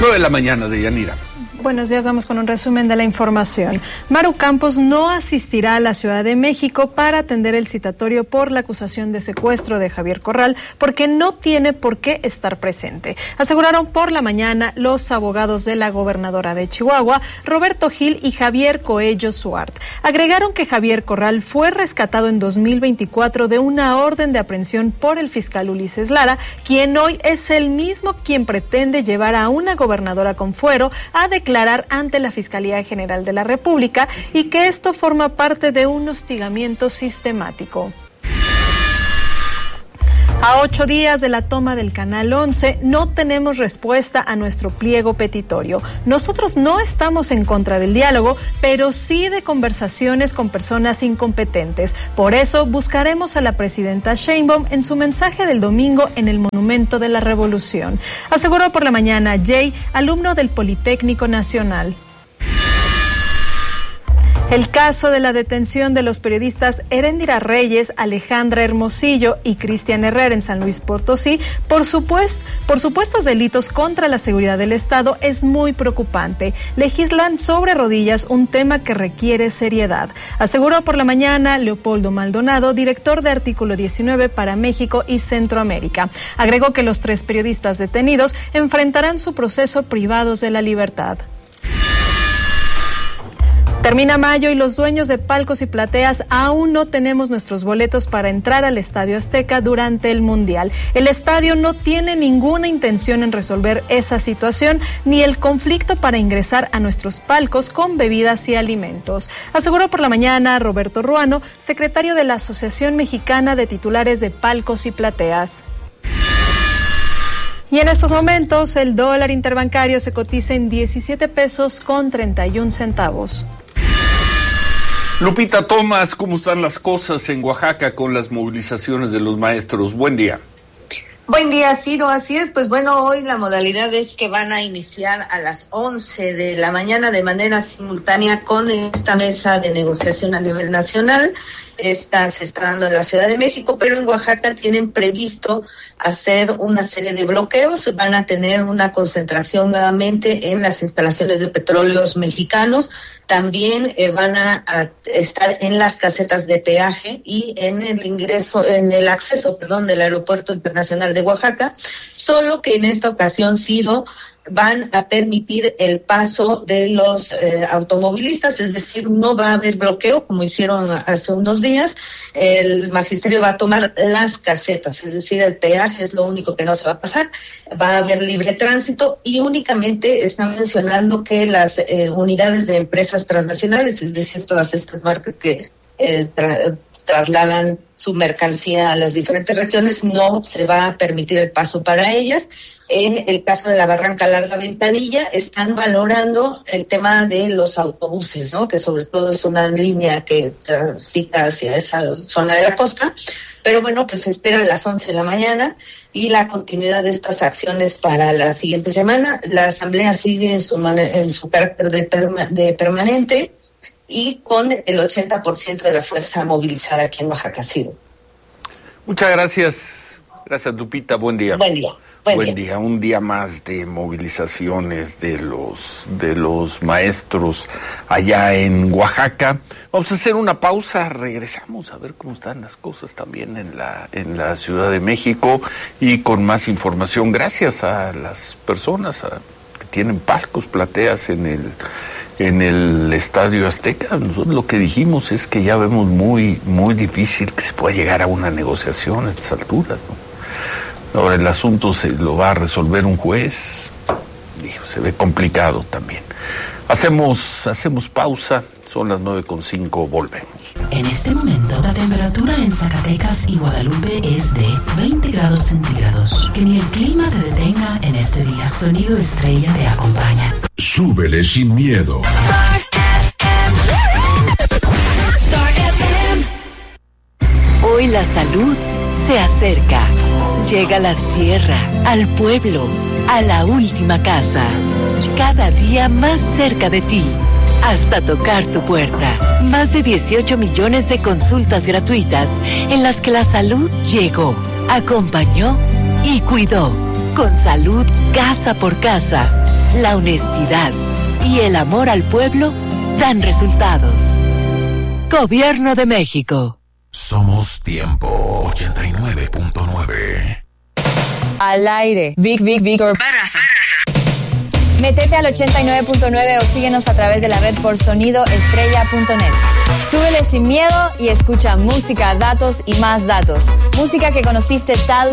9:00 de Yanira. Buenos días, vamos con un resumen de la información. Maru Campos no asistirá a la Ciudad de México para atender el citatorio por la acusación de secuestro de Javier Corral porque no tiene por qué estar presente. Aseguraron por la mañana los abogados de la gobernadora de Chihuahua, Roberto Gil y Javier Coello Suart. Agregaron que Javier Corral fue rescatado en 2024 de una orden de aprehensión por el fiscal Ulises Lara, quien hoy es el mismo quien pretende llevar a una gobernadora con fuero a declarar ante la Fiscalía General de la República y que esto forma parte de un hostigamiento sistemático. A 8 días de la toma del Canal 11, no tenemos respuesta a nuestro pliego petitorio. Nosotros no estamos en contra del diálogo, pero sí de conversaciones con personas incompetentes. Por eso buscaremos a la presidenta Sheinbaum en su mensaje del domingo en el Monumento de la Revolución. Aseguró por la mañana Jay, alumno del Politécnico Nacional. El caso de la detención de los periodistas Eréndira Reyes, Alejandra Hermosillo y Cristian Herrera en San Luis Potosí por supuestos delitos contra la seguridad del Estado es muy preocupante. Legislan sobre rodillas un tema que requiere seriedad, aseguró por la mañana Leopoldo Maldonado, director de Artículo 19 para México y Centroamérica. Agregó que los 3 periodistas detenidos enfrentarán su proceso privados de la libertad. Termina mayo y los dueños de palcos y plateas aún no tenemos nuestros boletos para entrar al Estadio Azteca durante el Mundial. El estadio no tiene ninguna intención en resolver esa situación ni el conflicto para ingresar a nuestros palcos con bebidas y alimentos, aseguró por la mañana Roberto Ruano, secretario de la Asociación Mexicana de Titulares de Palcos y Plateas. Y en estos momentos el dólar interbancario se cotiza en 17 pesos con 31 centavos. Lupita Tomás, ¿cómo están las cosas en Oaxaca con las movilizaciones de los maestros? Buen día. Buen día, Ciro, así es. Pues bueno, hoy la modalidad es que van a iniciar a las 11 de la mañana de manera simultánea con esta mesa de negociación a nivel nacional. Esta se está dando en la Ciudad de México, pero en Oaxaca tienen previsto hacer una serie de bloqueos. Van a tener una concentración nuevamente en las instalaciones de petróleos mexicanos. También van a estar en las casetas de peaje y en el acceso del Aeropuerto Internacional de Oaxaca. Solo que en esta ocasión, Ciro, van a permitir el paso de los automovilistas, es decir, no va a haber bloqueo como hicieron hace unos días. El magisterio va a tomar las casetas, es decir, el peaje es lo único que no se va a pasar, va a haber libre tránsito y únicamente están mencionando que las unidades de empresas transnacionales, es decir, todas estas marcas que trasladan su mercancía a las diferentes regiones, no se va a permitir el paso para ellas. En el caso de la Barranca Larga Ventanilla, están valorando el tema de los autobuses, ¿no? Que sobre todo es una línea que transita hacia esa zona de la costa. Pero bueno, pues se espera a las 11 de la mañana y la continuidad de estas acciones para la siguiente semana. La asamblea sigue en su carácter de permanente y con el 80% de la fuerza movilizada aquí en Oaxaca. Muchas gracias. Gracias, Lupita. Buen día. Buen día. Buen día. Un día más de movilizaciones de los maestros allá en Oaxaca. Vamos a hacer una pausa. Regresamos a ver cómo están las cosas también en la Ciudad de México y con más información. Gracias a las personas que tienen palcos, plateas en el Estadio Azteca. Nosotros lo que dijimos es que ya vemos muy, muy difícil que se pueda llegar a una negociación a estas alturas, ¿no? Ahora el asunto se lo va a resolver un juez. Se ve complicado también. Hacemos pausa. Son las 9:05, volvemos. En este momento, la temperatura en Zacatecas y Guadalupe es de 20 grados centígrados. Que ni el clima te detenga en este día. Sonido Estrella te acompaña. Súbele sin miedo. Hoy la salud se acerca. Llega a la sierra, al pueblo, a la última casa. Cada día más cerca de ti. Hasta tocar tu puerta. Más de 18 millones de consultas gratuitas en las que la salud llegó, acompañó y cuidó. Con salud casa por casa. la honestidad y el amor al pueblo dan resultados. Gobierno de México. Somos Tiempo 89.9. Al aire. Víctor Barraza. Métete al 89.9 o síguenos a través de la red por sonidoestrella.net. Súbele sin miedo y escucha música, datos y más datos. Música que conociste tal